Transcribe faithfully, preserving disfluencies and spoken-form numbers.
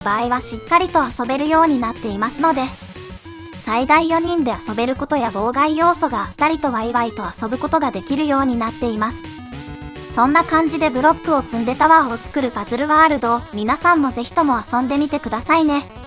場合はしっかりと遊べるようになっていますので、最大よにんで遊べることや妨害要素があったりとワイワイと遊ぶことができるようになっています。そんな感じでブロックを積んでタワーを作るパズルワールド、皆さんもぜひとも遊んでみてくださいね。